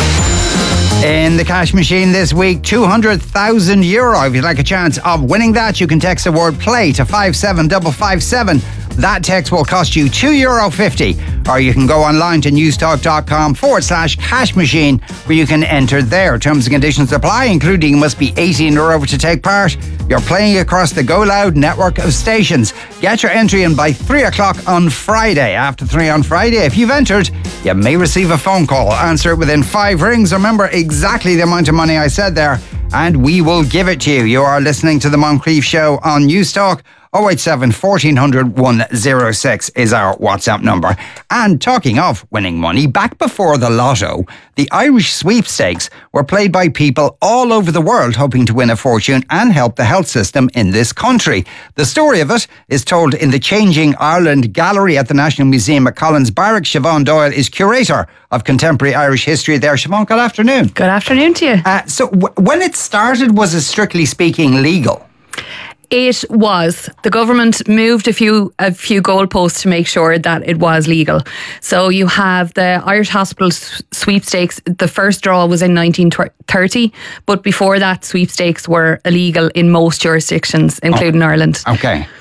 In the cash machine this week, two hundred thousand euro. If you'd like a chance of winning that, you can text the word play to five seven five five seven. That text will cost you two euro fifty. Or you can go online to newstalk.com forward slash cash machine where you can enter there. Terms and conditions apply, including you must be eighteen or over to take part. You're playing across the Go Loud network of stations. Get your entry in by three o'clock on Friday. After three on Friday, if you've entered, you may receive a phone call. Answer it within five rings. Remember exactly the amount of money I said there, and we will give it to you. You are listening to The Moncrief Show on News Talk. oh eight seven, fourteen hundred, one oh six is our WhatsApp number. And talking of winning money, back before the lotto, the Irish sweepstakes were played by people all over the world hoping to win a fortune and help the health system in this country. The story of it is told in the Changing Ireland Gallery at the National Museum at Collins Barrack. Siobhan Doyle is curator of contemporary Irish history there. Siobhan, good afternoon. Good afternoon to you. Uh, so w- when it started, was it strictly speaking legal? It was. The government moved a few a few goalposts to make sure that it was legal. So you have the Irish Hospital sweepstakes. The first draw was in nineteen thirty, but before that, sweepstakes were illegal in most jurisdictions, including oh, Ireland. Okay.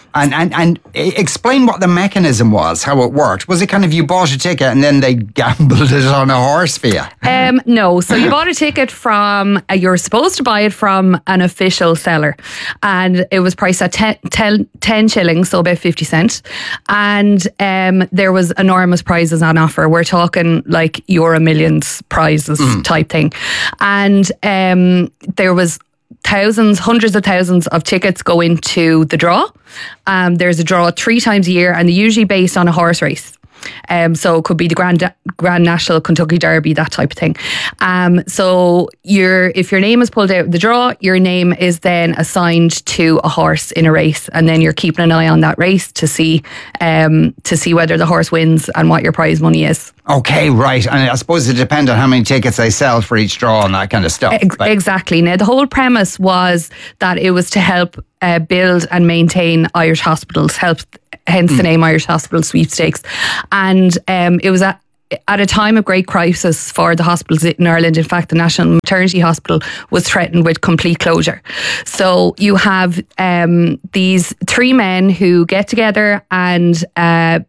And, and and explain what the mechanism was, how it worked. Was it kind of you bought a ticket and then they gambled it on a horse for you? Um, no. So you bought a ticket from, uh, you were supposed to buy it from an official seller. And it was priced at ten, ten, ten shillings, so about fifty cents. And um, there was enormous prizes on offer. We're talking like Euro Millions prizes mm. type thing. And um, there was thousands, hundreds of thousands of tickets go into the draw. Um, there's a draw three times a year, and they're usually based on a horse race. Um, so it could be the Grand Grand National, Kentucky Derby, that type of thing. Um, so your if your name is pulled out of the draw, your name is then assigned to a horse in a race, and then you're keeping an eye on that race to see um, to see whether the horse wins and what your prize money is. Okay, right. And I suppose it depends on how many tickets they sell for each draw and that kind of stuff. Ex- exactly. Now, the whole premise was that it was to help uh, build and maintain Irish hospitals, help, hence mm. the name Irish Hospital Sweepstakes. And um, it was at At a time of great crisis for the hospitals in Ireland. In fact, the National Maternity Hospital was threatened with complete closure. So you have um, these three men who get together and uh,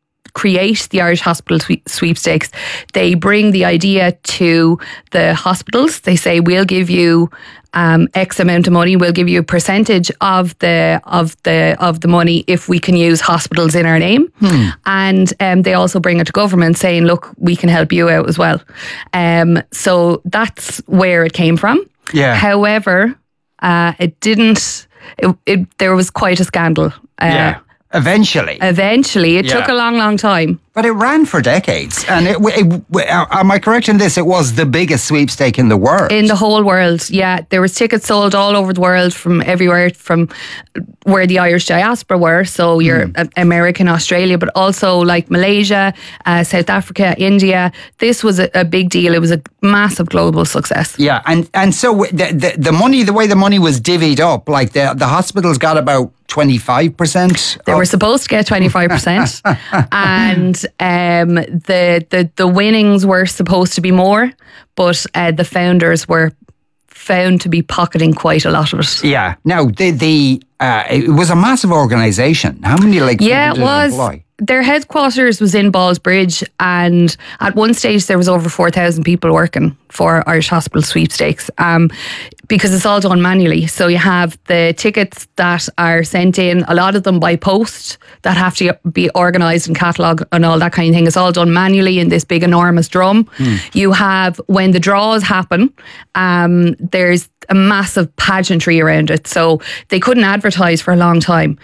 create the Irish Hospital Sweepstakes. They bring the idea to the hospitals. They say, we'll give you um, X amount of money. We'll give you a percentage of the of the of the money if we can use hospitals in our name. Hmm. And um, they also bring it to government, saying, look, we can help you out as well. Um, so that's where it came from. Yeah. However, uh, it didn't. It, it there was quite a scandal. Uh, yeah. Eventually. Eventually. It Yeah. took a long, long time. But it ran for decades. And it, it, it, am I correct in this? It was the biggest sweepstake in the world. In the whole world, yeah. There was tickets sold all over the world from everywhere, from where the Irish diaspora were. So you're mm. American, Australia, but also like Malaysia, uh, South Africa, India. This was a, a big deal. It was a massive global success. Yeah. And, and so the, the, the money, the way the money was divvied up, like the, the hospitals got about twenty-five percent. They were supposed to get twenty-five percent. And um, the, the the winnings were supposed to be more, but uh, the founders were found to be pocketing quite a lot of it. Yeah. Now, the, the uh, it was a massive organisation. How many like yeah, people it did was. employ? Their headquarters was in Ballsbridge, and at one stage there was over four thousand people working for Irish Hospital Sweepstakes, um, because it's all done manually. So you have the tickets that are sent in, a lot of them by post, that have to be organised and catalogued and all that kind of thing. It's all done manually in this big enormous drum. Mm. You have, when the draws happen, um, there's a massive pageantry around it. So they couldn't advertise for a long time.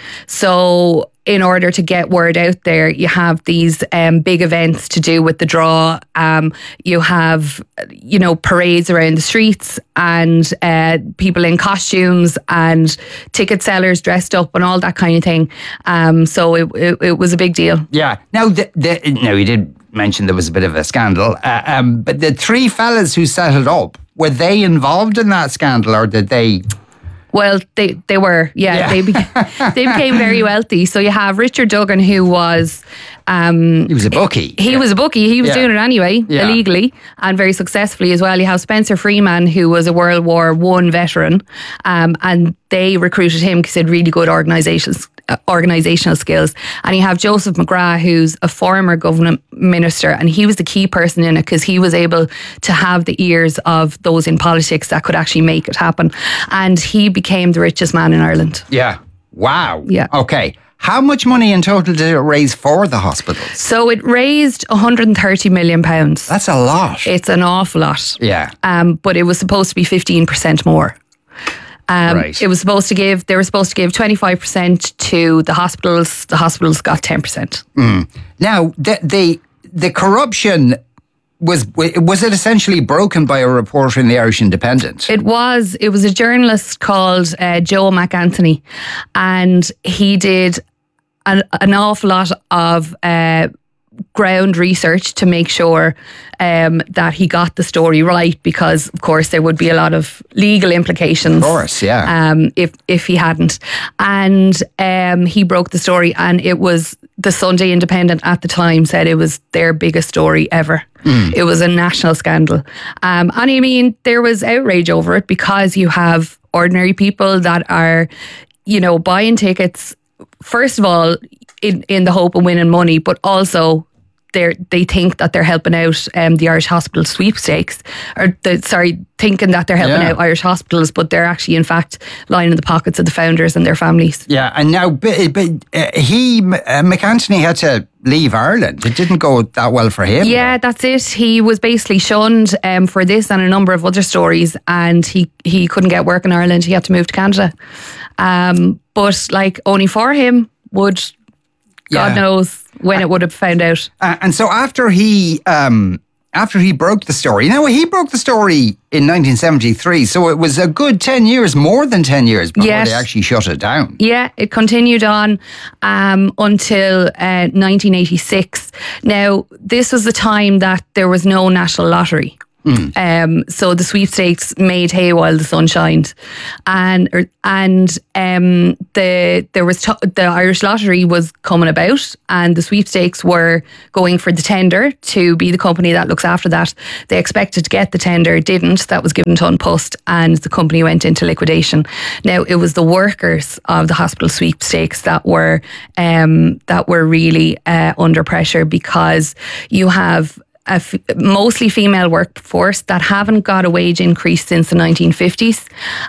So in order to get word out there, you have these um, big events to do with the draw. Um, you have, you know, parades around the streets, and uh, people in costumes, and ticket sellers dressed up and all that kind of thing. Um, so it, it, it was a big deal. Yeah. Now, the, the, now you did mention there was a bit of a scandal, uh, um, but the three fellas who set it up, were they involved in that scandal, or did they... Well, they they were, yeah. Yeah. They beca- they became very wealthy. So you have Richard Duggan, who was... Um, he was a bookie. He yeah. was a bookie. He was Yeah. doing it anyway, Yeah. illegally, and very successfully as well. You have Spencer Freeman, who was a World War One veteran, um, and they recruited him because he had really good organisations. Uh, organisational skills. And you have Joseph McGrath, who's a former government minister, and he was the key person in it because he was able to have the ears of those in politics that could actually make it happen. And he became the richest man in Ireland. Yeah. Wow. Yeah. Okay. How much money in total did it raise for the hospitals? So it raised one hundred thirty million pounds. That's a lot. It's an awful lot. Yeah. Um, but it was supposed to be fifteen percent more. Um, Right. It was supposed to give, they were supposed to give twenty-five percent to the hospitals. The hospitals got ten percent. Mm. Now, the, the the corruption, was was it essentially broken by a reporter in the Irish Independent? It was. It was a journalist called uh, Joe McAnthony, and he did an, an awful lot of uh, ground research to make sure um, that he got the story right, because of course there would be a lot of legal implications. Of course, yeah. Um, if if he hadn't, and um, he broke the story, and it was the Sunday Independent at the time said it was their biggest story ever. Mm. It was a national scandal, um, and I mean there was outrage over it because you have ordinary people that are, you know, buying tickets first of all, in, in the hope of winning money, but also they they think that they're helping out um, the Irish Hospital sweepstakes, or the, sorry, thinking that they're helping Yeah. out Irish hospitals, but they're actually, in fact, lying in the pockets of the founders and their families. Yeah, and now but, but, uh, he, uh, McAntony had to leave Ireland. It didn't go that well for him. Yeah, that's it. He was basically shunned um, for this and a number of other stories, and he, he couldn't get work in Ireland. He had to move to Canada. Um, but like only for him would, God Yeah. knows when it would have found out. Uh, and so after he um, after he broke the story, now he broke the story in nineteen seventy-three, so it was a good ten years, more than ten years before Yes. they actually shut it down. Yeah, it continued on um, until uh, nineteen eighty-six. Now, this was the time that there was no national lottery. Mm. Um, so the sweepstakes made hay while the sun shined, and er, and um, the there was t- the Irish lottery was coming about, and the sweepstakes were going for the tender to be the company that looks after that. They expected to get the tender, didn't. That was given to An Post, and the company went into liquidation. Now it was the workers of the hospital sweepstakes that were um, that were really uh, under pressure, because you have a f- mostly female workforce that haven't got a wage increase since the nineteen fifties,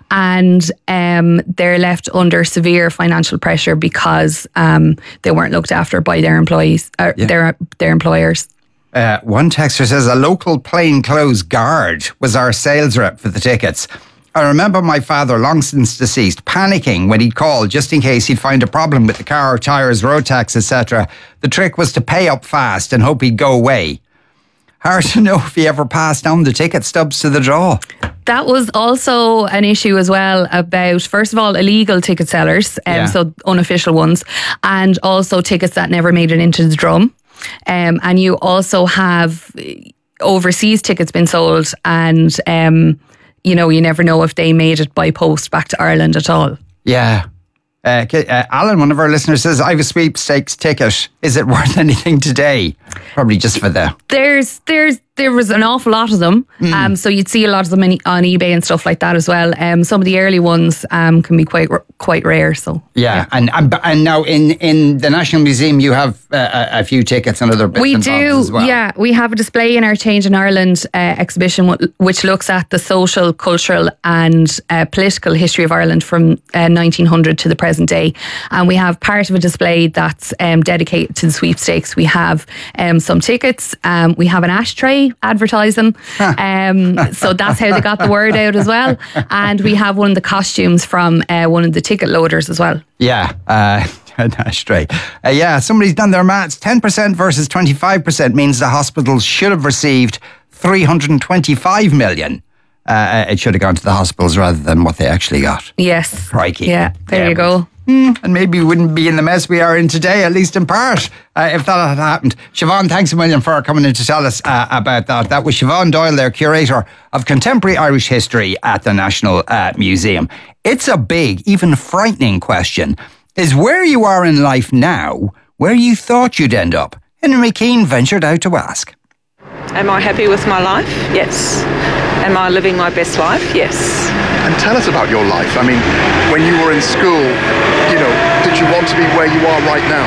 and um, they're left under severe financial pressure because um, they weren't looked after by their employees, or Yeah. their their employers. Uh, one texter says a local plainclothes guard was our sales rep for the tickets. I remember my father, long since deceased, panicking when he'd call just in case he'd find a problem with the car, tyres, road tax, et cetera. The trick was to pay up fast and hope he'd go away. Hard to know if he ever passed on the ticket stubs to the draw. That was also an issue as well about, first of all, illegal ticket sellers, um, Yeah. so unofficial ones, and also tickets that never made it into the drum. Um, and you also have overseas tickets being sold, and um, you know, you never know if they made it by post back to Ireland at all. Yeah. Uh, K- uh, Alan, one of our listeners, says, I have a sweepstakes ticket. Is it worth anything today? Probably just for the... There's, there's, there was an awful lot of them. Um, so you'd see a lot of them in, on eBay and stuff like that as well. Um, some of the early ones um, can be quite r- quite rare. So Yeah, and, and and now in, in the National Museum you have uh, a, a few tickets and other bits we and do, bobs as well. yeah. We have a display in our Change in Ireland uh, exhibition, wh- which looks at the social, cultural, and uh, political history of Ireland from uh, nineteen hundred to the present day. And we have part of a display that's um, dedicated to the sweepstakes. We have um, some tickets. Um, we have an ashtray advertising. um, so that's how they got the word out as well. And we have one of the costumes from uh, one of the ticket loaders as well. Yeah, uh, that's straight. Uh, yeah, somebody's done their maths. ten percent versus twenty-five percent means the hospitals should have received three hundred twenty-five million. Uh, it should have gone to the hospitals rather than what they actually got. Yes. Crikey. Yeah, there Yeah, you go. Mm, and maybe we wouldn't be in the mess we are in today, at least in part, uh, if that had happened. Siobhan, thanks a million for coming in to tell us uh, about that. That was Siobhan Doyle, their curator of contemporary Irish history at the National uh, Museum. It's a big, even frightening question. Is where you are in life now where you thought you'd end up? Henry Keane ventured out to ask. Am I happy with my life? Yes. Am I living my best life? Yes. And tell us about your life. I mean, when you were in school, you know, did you want to be where you are right now?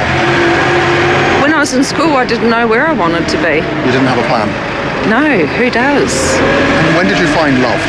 When I was in school, I didn't know where I wanted to be. You didn't have a plan? No, who does? And when did you find love?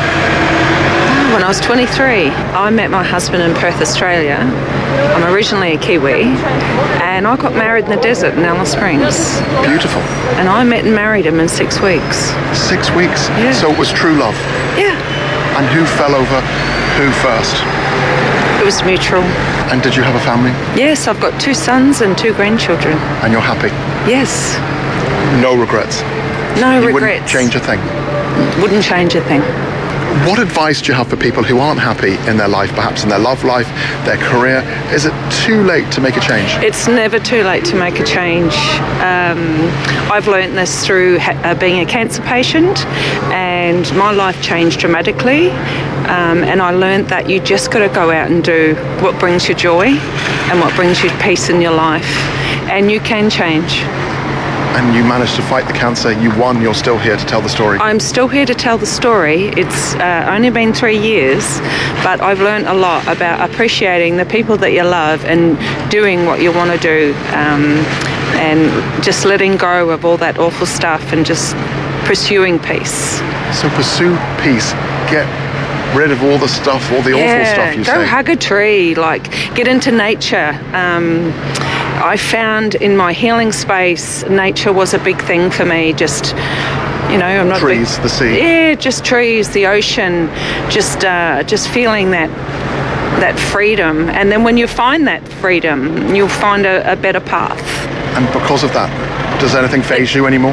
Oh, when I was twenty-three, I met my husband in Perth, Australia. I'm originally a Kiwi, and I got married in the desert in Alice Springs. Beautiful. And I met and married him in six weeks. Six weeks? Yeah. So it was true love? Yeah. And who fell over who first? It was mutual. And did you have a family? Yes, I've got two sons and two grandchildren. And you're happy? Yes. No regrets? No you regrets. Wouldn't change a thing? Wouldn't change a thing. What advice do you have for people who aren't happy in their life, perhaps in their love life, their career? Is it too late to make a change? It's never too late to make a change. Um, I've learnt this through ha- uh, being a cancer patient, and my life changed dramatically. Um, and I learnt that you just got to go out and do what brings you joy and what brings you peace in your life, and you can change. and you managed to fight the cancer. You won. You're still here to tell the story. I'm still here to tell the story. It's uh, only been three years, but I've learned a lot about appreciating the people that you love and doing what you want to do, um, and just letting go of all that awful stuff and just pursuing peace. So pursue peace. Get rid of all the stuff, all the yeah, awful stuff you go say. hug a tree, like get into nature. Um, I found in my healing space, nature was a big thing for me. Just, you know, I'm not trees, big, the sea. Yeah, just trees, the ocean, just uh, just feeling that that freedom. And then when you find that freedom, you'll find a, a better path. And because of that, does anything faze you anymore?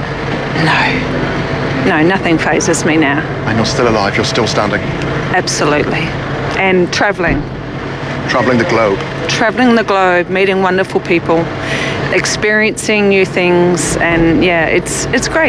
No, no, nothing phases me now. And you're still alive. You're still standing. Absolutely, and traveling. Traveling the globe. Traveling the globe, meeting wonderful people, experiencing new things, and yeah, it's it's great.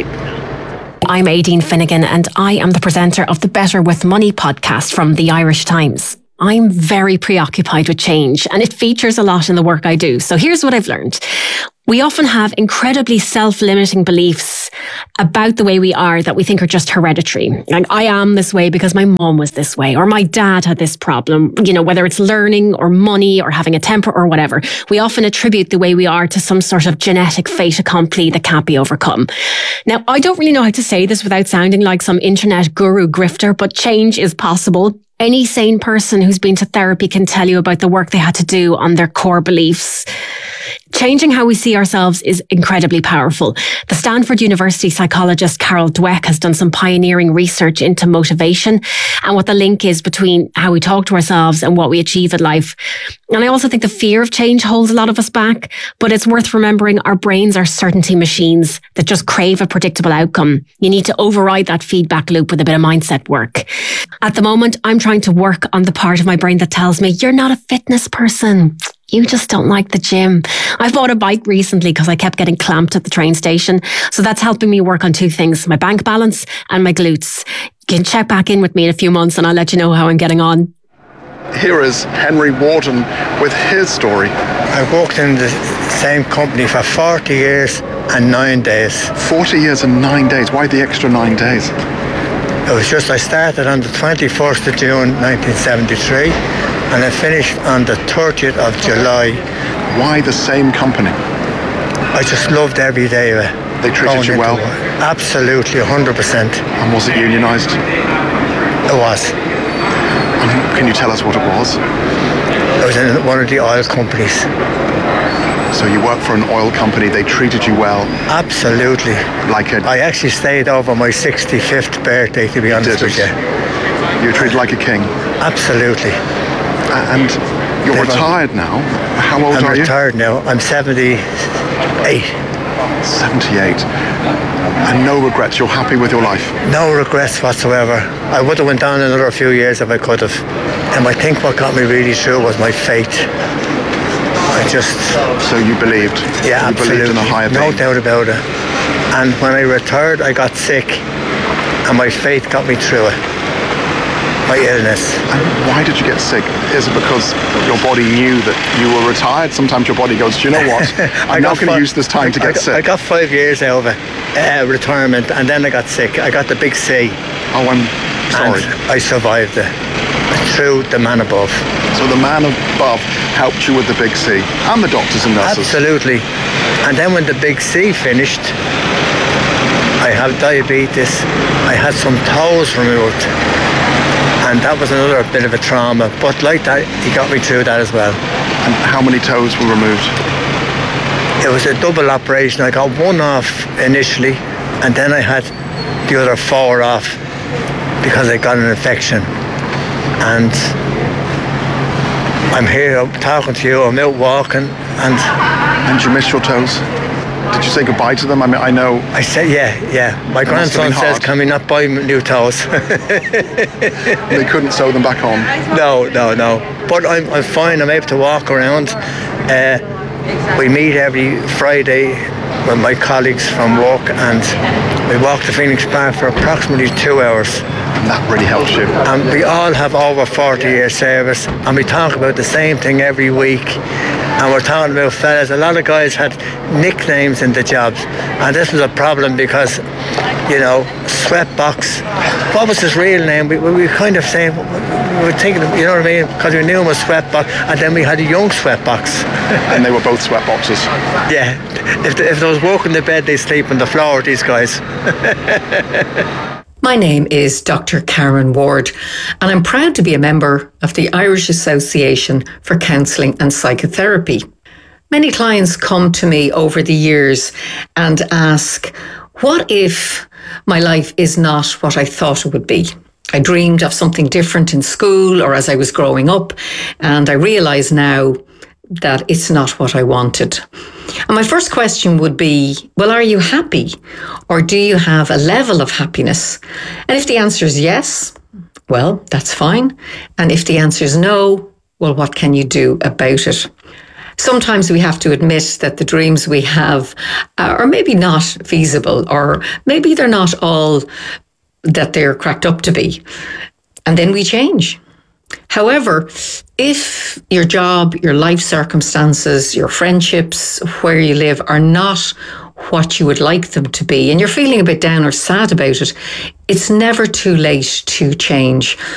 I'm Aideen Finnegan, and I am the presenter of the Better With Money podcast from the Irish Times. I'm very preoccupied with change, and it features a lot in the work I do. So here's what I've learned. We often have incredibly self-limiting beliefs about the way we are that we think are just hereditary. Like, I am this way because my mom was this way, or my dad had this problem, you know, whether it's learning or money or having a temper or whatever. We often attribute the way we are to some sort of genetic fait accompli that can't be overcome. Now, I don't really know how to say this without sounding like some internet guru grifter, but change is possible. Any sane person who's been to therapy can tell you about the work they had to do on their core beliefs. Changing how we see ourselves is incredibly powerful. The Stanford University psychologist Carol Dweck has done some pioneering research into motivation and what the link is between how we talk to ourselves and what we achieve in life. And I also think the fear of change holds a lot of us back, but it's worth remembering our brains are certainty machines that just crave a predictable outcome. You need to override that feedback loop with a bit of mindset work. At the moment, I'm trying to work on the part of my brain that tells me, you're not a fitness person. You just don't like the gym. I bought a bike recently because I kept getting clamped at the train station. So that's helping me work on two things, my bank balance and my glutes. You can check back in with me in a few months and I'll let you know how I'm getting on. Here is Henry Warden with his story. I worked in the same company for forty years and nine days. forty years and nine days. Why the extra nine days? It was just, I started on the twenty-first of June nineteen seventy-three and I finished on the thirtieth of July. Why the same company? I just loved every day of it. They treated you well? Absolutely, one hundred percent. And was it unionised? It was. And can you tell us what it was? It was in one of the oil companies. So you worked for an oil company, they treated you well? Absolutely. Like a... I actually stayed over my sixty-fifth birthday, to be honest with you. You were treated like a king? Absolutely. And you're retired now. How old I'm are you? I'm retired now. I'm seventy-eight. seventy-eight. And no regrets? You're happy with your life? No regrets whatsoever. I would have went down another few years if I could have. And I think what got me really through was my faith. I just... So you believed? Yeah, you absolutely. believed in a higher being? No doubt about it. And when I retired, I got sick. And my faith got me through it. My illness. And why did you get sick? Is it because your body knew that you were retired? Sometimes your body goes, do you know what? I'm not going to use this time I, to get I, sick. I got five years out of it, uh, retirement, and then I got sick. I got the big C. Oh, I'm sorry. And I survived it through the man above. So the man above helped you with the big C and the doctors and nurses? Absolutely. And then when the big C finished, I have diabetes. I had some toes removed. And that was another bit of a trauma. But like that, he got me through that as well. And how many toes were removed? It was a double operation. I got one off initially, and then I had the other four off because I got an infection. And I'm here I'm talking to you, I'm out walking, and... And you missed your toes? Did you say goodbye to them? I mean, I know... I said, yeah, yeah. My it grandson says, can we not buy new toes? They couldn't sew them back on? No, no, no. But I'm, I'm fine. I'm able to walk around. Uh, we meet every Friday with my colleagues from work, and we walk to Phoenix Park for approximately two hours. And that really helps you? And we all have over forty years service, and we talk about the same thing every week. And we're talking about fellas, a lot of guys had nicknames in the jobs, and this was a problem because, you know, Sweatbox, what was his real name? We, we were kind of saying, we were thinking, you know what I mean, because we knew him was Sweatbox, and then we had a young Sweatbox. And they were both Sweatboxes. Yeah, if, they, if there was work in the bed, they sleep on the floor, these guys. My name is Doctor Karen Ward, and I'm proud to be a member of the Irish Association for Counselling and Psychotherapy. Many clients come to me over the years and ask, what if my life is not what I thought it would be? I dreamed of something different in school or as I was growing up, and I realise now that it's not what I wanted. And my first question would be, well, are you happy? Or do you have a level of happiness? And if the answer is yes, well, that's fine. And if the answer is no, well, what can you do about it? Sometimes we have to admit that the dreams we have are maybe not feasible, or maybe they're not all that they're cracked up to be. And then we change. However, if your job, your life circumstances, your friendships, where you live are not what you would like them to be, and you're feeling a bit down or sad about it, it's never too late to change.